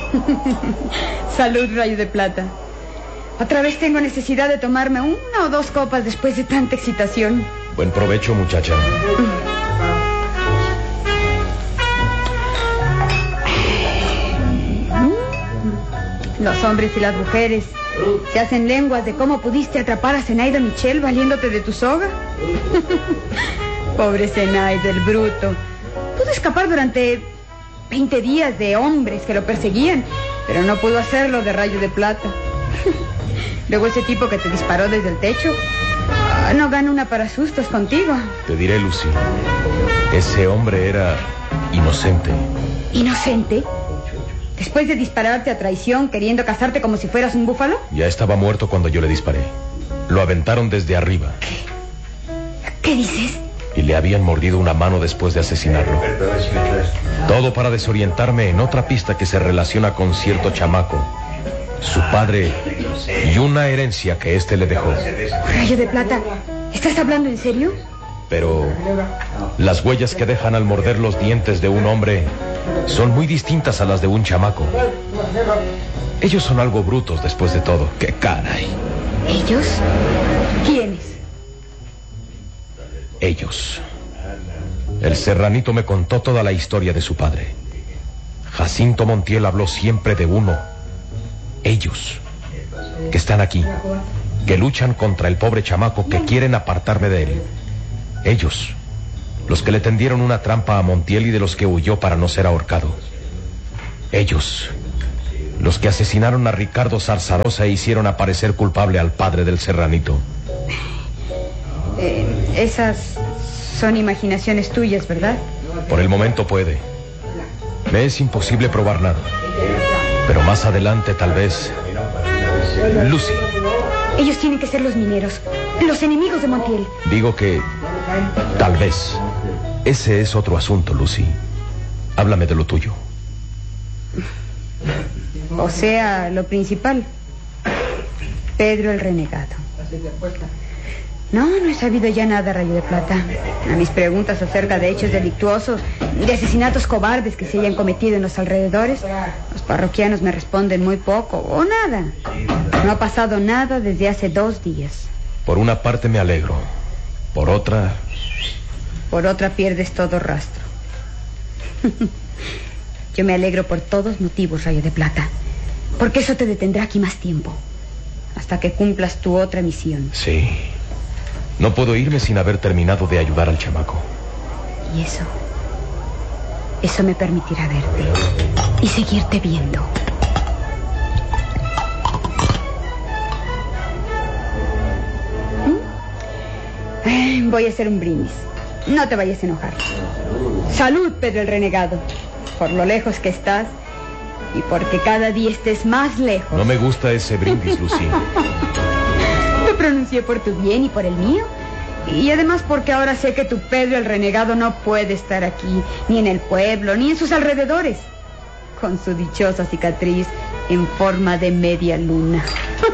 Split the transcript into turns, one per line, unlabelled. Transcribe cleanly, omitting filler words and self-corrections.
Salud, Rayo de Plata. Otra vez tengo necesidad de tomarme 1 o 2 copas después de tanta excitación.
Buen provecho, muchacha.
Los hombres y las mujeres se hacen lenguas de cómo pudiste atrapar a Zenaida Michel valiéndote de tu soga. Pobre Zenaida, el bruto. Pudo escapar durante 20 días de hombres que lo perseguían, pero no pudo hacerlo de Rayo de Plata. Luego ese tipo que te disparó desde el techo no gana una para sustos contigo.
Te diré, Lucy, ese hombre era inocente.
¿Inocente? ¿Después de dispararte a traición, queriendo cazarte como si fueras un búfalo?
Ya estaba muerto cuando yo le disparé. Lo aventaron desde arriba.
¿Qué dices?
Y le habían mordido una mano después de asesinarlo. Todo para desorientarme en otra pista que se relaciona con cierto chamaco, su padre y una herencia que éste le dejó.
Rayo de Plata, ¿estás hablando en serio?
Pero las huellas que dejan al morder los dientes de un hombre son muy distintas a las de un chamaco. Ellos son algo brutos después de todo. ¡Qué caray!
¿Ellos? ¿Quiénes?
Ellos. El serranito me contó toda la historia de su padre. Jacinto Montiel habló siempre de uno. Ellos, que están aquí, que luchan contra el pobre chamaco, que quieren apartarme de él. Ellos, los que le tendieron una trampa a Montiel y de los que huyó para no ser ahorcado. Ellos, los que asesinaron a Ricardo Zarzarosa e hicieron aparecer culpable al padre del serranito.
Esas son imaginaciones tuyas, ¿verdad?
Por el momento puede. Me es imposible probar nada. Pero más adelante, tal vez... Lucy.
Ellos tienen que ser los mineros, los enemigos de Montiel.
Digo que... tal vez. Ese es otro asunto, Lucy. Háblame de lo tuyo.
O sea, lo principal. Pedro el renegado. No he sabido ya nada, Rayo de Plata. A mis preguntas acerca de hechos delictuosos, de asesinatos cobardes que se hayan cometido en los alrededores, los parroquianos me responden muy poco o nada. No ha pasado nada desde hace 2 días.
Por una parte me alegro. Por otra
pierdes todo rastro. Yo me alegro por todos motivos, Rayo de Plata, porque eso te detendrá aquí más tiempo, hasta que cumplas tu otra misión.
Sí. No puedo irme sin haber terminado de ayudar al chamaco.
Y eso me permitirá verte y seguirte viendo. Voy a hacer un brindis. No te vayas a enojar. Salud, Pedro el renegado, por lo lejos que estás y porque cada día estés más lejos.
No me gusta ese brindis, Lucy.
Lo pronuncié por tu bien y por el mío. Y además porque ahora sé que tu Pedro el renegado no puede estar aquí, ni en el pueblo, ni en sus alrededores, con su dichosa cicatriz en forma de media luna.